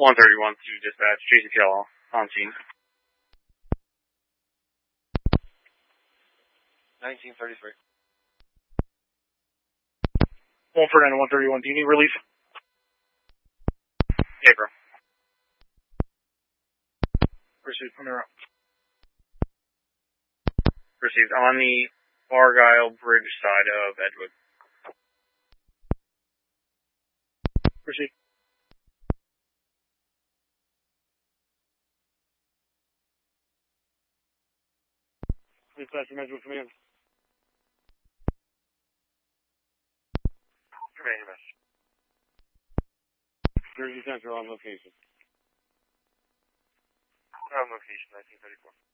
131 to dispatch, Jason Kellogg on scene. 1933. 149 to 131, do you need relief? Yeah, bro. Received, on the route. Received on the Argyle Bridge side of Edgewood. Received. Dispatch from Edgewood Command. Command your message. Jersey Central on location. On location, 1934.